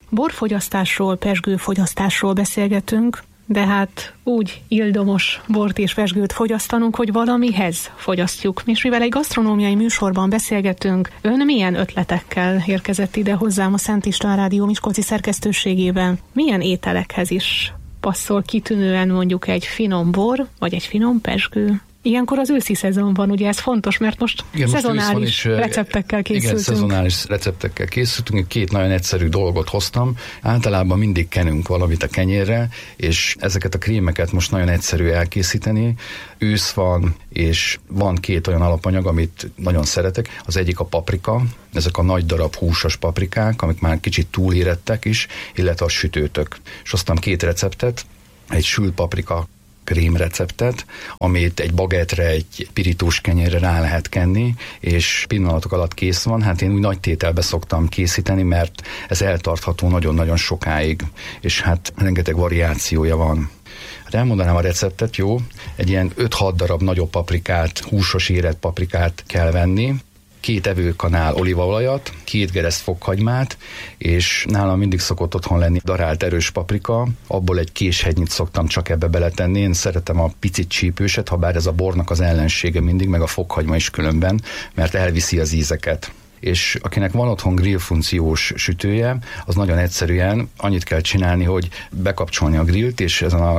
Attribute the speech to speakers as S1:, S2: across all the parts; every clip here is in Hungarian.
S1: Borfogyasztásról, pezsgőfogyasztásról beszélgetünk, de hát úgy ildomos bort és pezsgőt fogyasztanunk, hogy valamihez fogyasztjuk. És mivel egy gasztronómiai műsorban beszélgetünk, ön milyen ötletekkel érkezett ide hozzám a Szent István Rádió miskolci szerkesztőségében? Milyen ételekhez is passzol kitűnően mondjuk egy finom bor, vagy egy finom pezsgő? Ilyenkor az őszi szezon van, ugye ez fontos, mert most szezonális receptekkel készültünk.
S2: Igen, szezonális receptekkel készültünk. Két nagyon egyszerű dolgot hoztam. Általában mindig kenünk valamit a kenyérre, és ezeket a krémeket most nagyon egyszerű elkészíteni. Ősz van, és van két olyan alapanyag, amit nagyon szeretek. Az egyik a paprika, ezek a nagy darab húsos paprikák, amik már kicsit túlérettek is, illetve a sütőtök. És hoztam két receptet, egy sült paprika krém receptet, amit egy bagettre, egy pirítós kenyérre rá lehet kenni, és pillanatok alatt kész van. Hát én úgy nagy tételbe szoktam készíteni, mert ez eltartható nagyon-nagyon sokáig, és hát rengeteg variációja van. Hát elmondanám a receptet, jó? Egy ilyen 5-6 darab nagyobb paprikát, húsos érett paprikát kell venni, 2 evőkanál olívaolajat, 2 gereszt fokhagymát, és nálam mindig szokott otthon lenni darált erős paprika, abból egy késhegynyit szoktam csak ebbe beletenni. Én szeretem a picit csípőset, ha bár ez a bornak az ellensége mindig, meg a fokhagyma is különben, mert elviszi az ízeket. És akinek van otthon grill funkciós sütője, az nagyon egyszerűen annyit kell csinálni, hogy bekapcsolni a grillt, és ezen a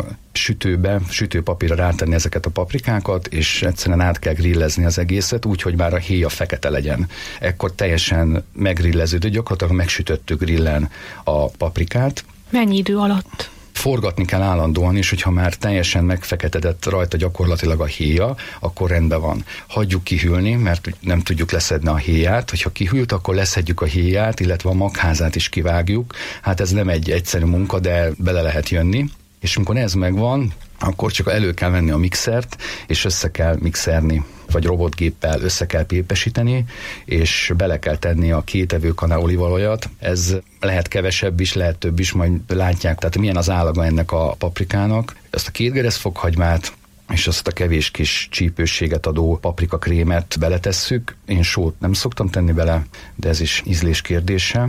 S2: sütőpapírra rátenni ezeket a paprikákat, és egyszerűen át kell grillezni az egészet, úgy, hogy már a héja fekete legyen. Ekkor teljesen meggrilleződő, gyakorlatilag megsütöttük grillen a paprikát.
S1: Mennyi idő alatt?
S2: Forgatni kell állandóan, és hogyha már teljesen megfeketedett rajta gyakorlatilag a héja, akkor rendben van. Hagyjuk kihűlni, mert nem tudjuk leszedni a héját. Hogyha kihűlt, akkor leszedjük a héját, illetve a magházát is kivágjuk. Hát ez nem egy egyszerű munka, de bele lehet jönni. És amikor ez megvan, akkor csak elő kell venni a mixert, és össze kell mixerni, vagy robotgéppel össze kell pépesíteni, és bele kell tenni a 2 evőkanál olívaolajat. Ez lehet kevesebb is, lehet több is, majd látják, tehát milyen az állaga ennek a paprikának. Azt a 2 gereszt fokhagymát, és azt a kevés kis csípősséget adó paprikakrémet beletesszük. Én sót nem szoktam tenni bele, de ez is ízlés kérdése.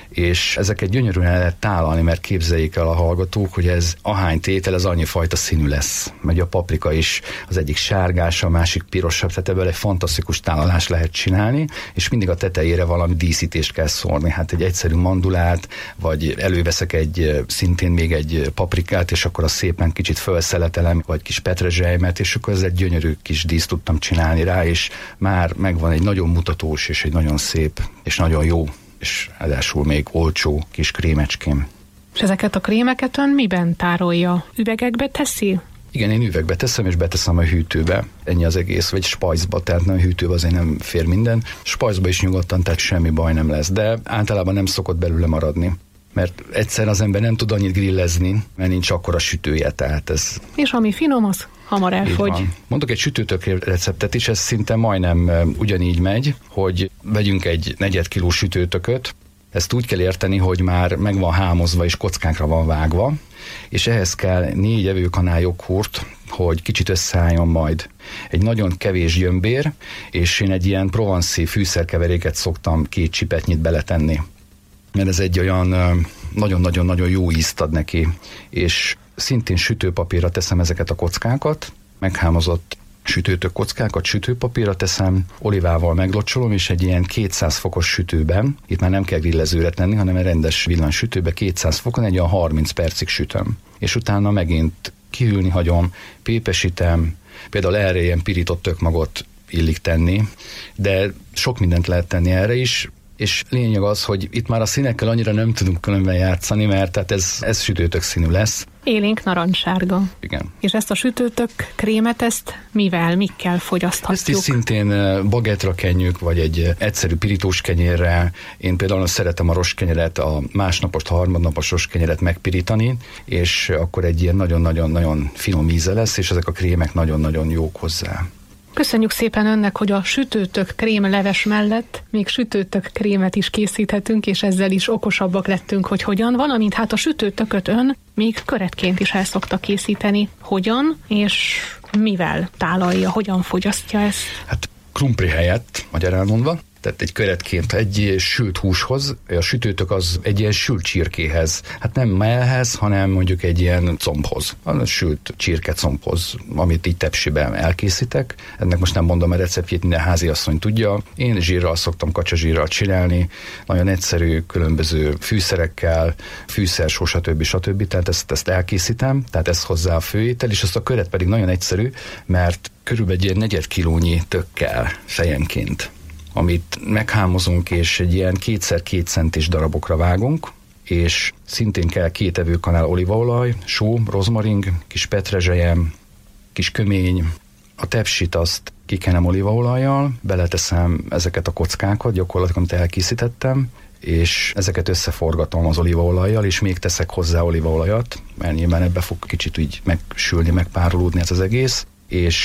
S2: És ezeket gyönyörűen el lehet tálalni, mert képzeljék el a hallgatók, hogy ez ahány tétel, ez annyi fajta színű lesz. Meg a paprika is az egyik sárgás, a másik pirosabb, tehát ebből egy fantasztikus tálalást lehet csinálni, és mindig a tetejére valami díszítést kell szórni. Hát egy egyszerű mandulát, vagy előveszek szintén még egy paprikát, és akkor azt szépen kicsit felszeletelem, vagy kis petrezselymet, és akkor ez egy gyönyörű kis díszt tudtam csinálni rá, és már megvan egy nagyon mutatós, és egy nagyon szép, és nagyon jó, és ráadásul még olcsó kis krémecském.
S1: És ezeket a krémeket ön miben tárolja? Üvegekbe teszi?
S2: Igen, én üvegbe teszem, és beteszem a hűtőbe. Ennyi az egész, vagy spajzba, tehát nem hűtőbe azért nem fér minden. Spajzba is nyugodtan, tehát semmi baj nem lesz, de általában nem szokott belőle maradni. Mert egyszer az ember nem tud annyit grillezni, mert nincs akkora sütője, tehát ez...
S1: És ami finom, az hamar elfogy.
S2: Mondok egy sütőtök receptet is, ez szinte majdnem ugyanígy megy, hogy vegyünk egy 4 kiló sütőtököt. Ezt úgy kell érteni, hogy már meg van hámozva és kockákra van vágva, és ehhez kell 4 evőkanál joghurt, hogy kicsit összeálljon majd. Egy nagyon kevés gyömbér, és én egy ilyen provanci fűszerkeveréket szoktam 2 csipetnyit beletenni. Mert ez egy olyan nagyon-nagyon-nagyon jó ízt ad neki, és szintén sütőpapírra teszem ezeket a kockákat, meghámozott sütőtök kockákat sütőpapírra teszem, olivával meglocsolom, és egy ilyen 200 fokos sütőben, itt már nem kell grillezőre tenni, hanem egy rendes villanysütőbe 200 fokon egy olyan 30 percig sütöm. És utána megint kihűlni hagyom, pépesítem, például erre ilyen pirított tökmagot illik tenni, de sok mindent lehet tenni erre is, és lényeg az, hogy itt már a színekkel annyira nem tudunk különben játszani, mert tehát ez sütőtök színű lesz.
S1: Élénk narancssárga.
S2: Igen.
S1: És ezt a sütőtök krémet, ezt mikkel fogyaszthatjuk?
S2: Ezt is szintén bagettra kenjük, vagy egy egyszerű pirítós kenyérre. Én például szeretem a rostkenyeret, a másnapost, harmadnapos rostkenyeret megpirítani, és akkor egy ilyen nagyon-nagyon-nagyon finom íze lesz, és ezek a krémek nagyon-nagyon jók hozzá.
S1: Köszönjük szépen önnek, hogy a sütőtök krémleves mellett még sütőtök krémet is készíthetünk, és ezzel is okosabbak lettünk, hogy hogyan, valamint hát a sütőtököt ön még köretként is el szokta készíteni. Hogyan és mivel tálalja, hogyan fogyasztja ezt?
S2: Hát krumpli helyett, magyarán mondva, tehát egy köretként egy sült húshoz, a sütőtök az egy ilyen sült csirkéhez, hát nem mellhez, hanem mondjuk egy ilyen combhoz, a sült csirke combhoz, amit így tepsiben elkészítek. Ennek most nem mondom a receptjét, minden háziasszony tudja. Én zsírral szoktam, kacsazsírral csinálni, nagyon egyszerű, különböző fűszerekkel, fűszersó, stb. Tehát ezt elkészítem, tehát ez hozzá a főétel, és azt a köret pedig nagyon egyszerű, mert körülbelül egy 4 kilónyi tökkel fejenként, amit meghámozunk, és egy ilyen 2x2 centis darabokra vágunk, és szintén kell 2 evőkanál olívaolaj, só, rozmaring, kis petrezselyem, kis kömény. A tepsit azt kikenem olívaolajjal, beleteszem ezeket a kockákat, gyakorlatilag, amit elkészítettem, és ezeket összeforgatom az olívaolajjal, és még teszek hozzá olívaolajat, mert nyilván ebbe fog kicsit úgy megsülni, megpárolódni ez az egész, és